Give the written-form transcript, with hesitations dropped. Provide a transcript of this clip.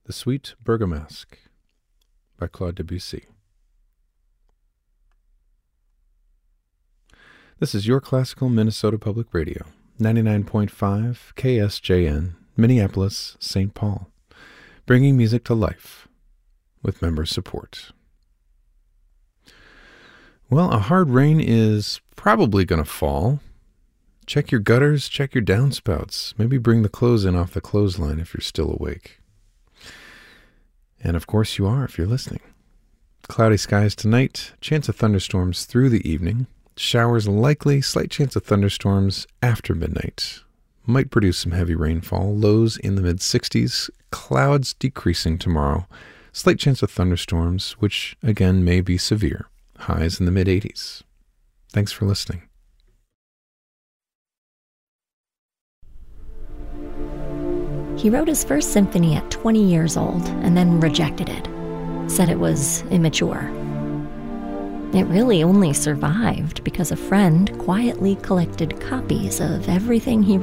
The Sweet Bergamasque by Claude Debussy. This is your classical Minnesota Public Radio, 99.5 KSJN, Minneapolis, St. Paul, bringing music to life with member support. Well, a hard rain is probably going to fall. Check your gutters, check your downspouts. Maybe bring the clothes in off the clothesline if you're still awake. And of course you are if you're listening. Cloudy skies tonight, chance of thunderstorms through the evening, showers likely, slight chance of thunderstorms after midnight. Might produce some heavy rainfall, lows in the mid-60s, clouds decreasing tomorrow, slight chance of thunderstorms, which again may be severe, highs in the mid-80s. Thanks for listening. He wrote his first symphony at 20 years old and then rejected it, said it was immature. It really only survived because a friend quietly collected copies of everything he